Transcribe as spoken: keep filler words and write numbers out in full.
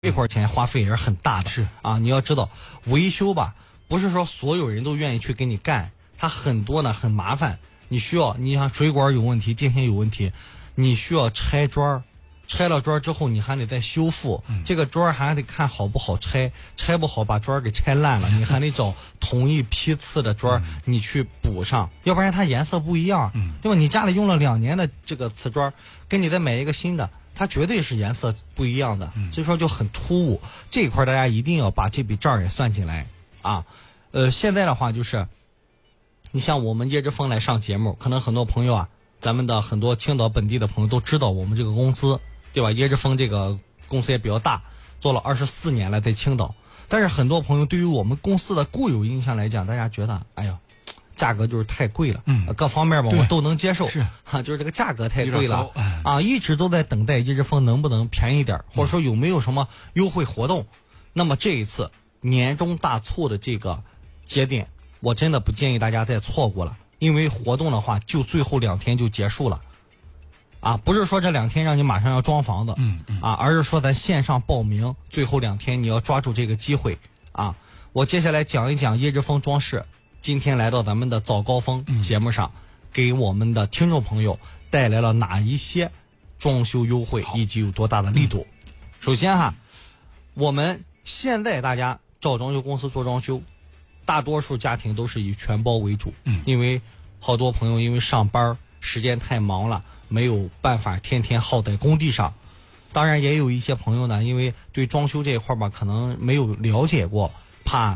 这块钱花费也是很大的。 是啊，你要知道维修吧，不是说所有人都愿意去给你干，它很多呢很麻烦。你需要，你像水管有问题，电线有问题，你需要拆砖，拆了砖之后你还得再修复，嗯、这个砖还得看好不好拆，拆不好把砖给拆烂了，你还得找同一批次的砖、嗯、你去补上，要不然它颜色不一样，嗯、对吧？你家里用了两年的这个瓷砖，跟你再买一个新的，它绝对是颜色不一样的，所以说就很突兀。这一块大家一定要把这笔账也算进来啊。呃，现在的话就是，你像我们椰之风来上节目，可能很多朋友啊，咱们的很多青岛本地的朋友都知道我们这个公司，对吧？椰之风这个公司也比较大，做了二十四年了，在青岛。但是很多朋友对于我们公司的固有印象来讲，大家觉得，哎呀，价格就是太贵了，嗯，各方面吧我都能接受， 是哈，就是这个价格太贵了啊，一直都在等待椰之风能不能便宜点，或者说有没有什么优惠活动。那么这一次年终大促的这个节点，我真的不建议大家再错过了，因为活动的话就最后两天就结束了，啊，不是说这两天让你马上要装房子，嗯嗯，啊，而是说咱线上报名，最后两天你要抓住这个机会啊。我接下来讲一讲椰之风装饰。今天来到咱们的早高峰节目上，嗯、给我们的听众朋友带来了哪一些装修优惠，以及有多大的力度？嗯、首先哈，我们现在大家找装修公司做装修，大多数家庭都是以全包为主，嗯，因为好多朋友因为上班时间太忙了，没有办法天天耗在工地上。当然也有一些朋友呢，因为对装修这一块吧，可能没有了解过，怕